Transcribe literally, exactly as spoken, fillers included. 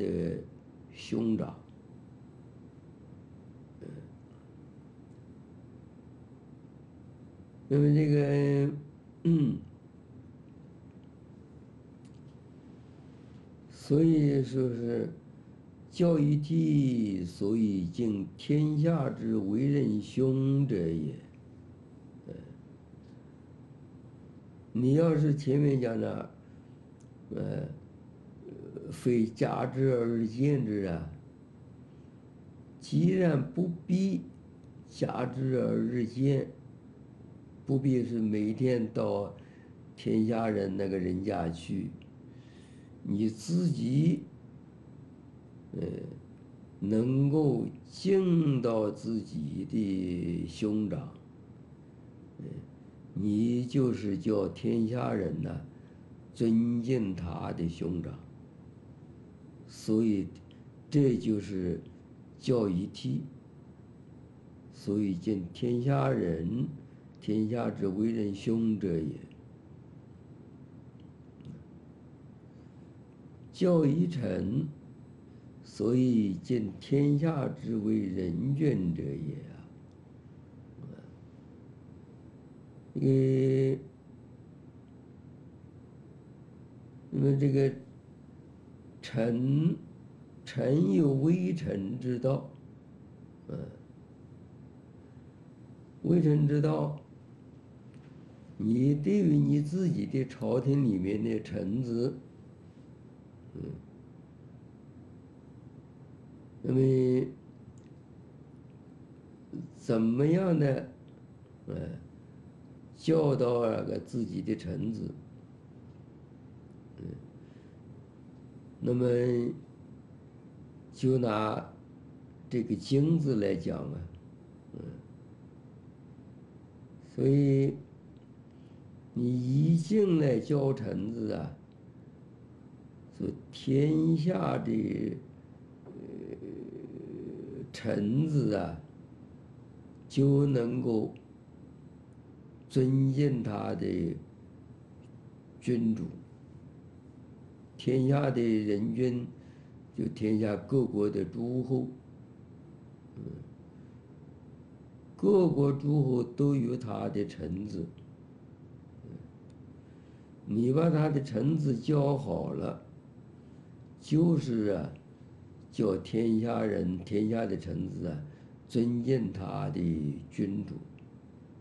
的兄长。那么这个，嗯，所以说是教于体，所以敬天下之为人兄者也。你要是前面讲的，呃，非假之而见之啊，既然不必假之而见，不必是每天到天下人那个人家去，你自己，呃，能够敬到自己的兄长，呃，你就是叫天下人呢尊敬他的兄长。所以这就是教于体，所以敬天下人，天下之为人兄者也。教于臣，所以敬天下之为人君者也啊。呃，那么这个臣，臣有为臣之道，嗯，为臣之道，你对于你自己的朝廷里面的臣子，嗯，那么怎么样的，呃，教导那个自己的臣子，嗯，那么就拿这个经字来讲啊，嗯，所以你一经来教臣子啊，说天下的呃臣子啊，就能够尊敬他的君主。天下的人君，就天下各国的诸侯，嗯，各国诸侯都有他的臣子，嗯，你把他的臣子教好了，就是啊，叫天下人、天下的臣子啊，尊敬他的君主。